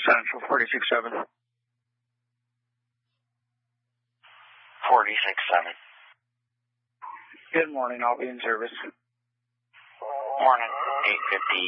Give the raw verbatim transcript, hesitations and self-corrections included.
Central forty-six seven. forty-six seven. Good morning, I'll be in service. Morning, eight fifty.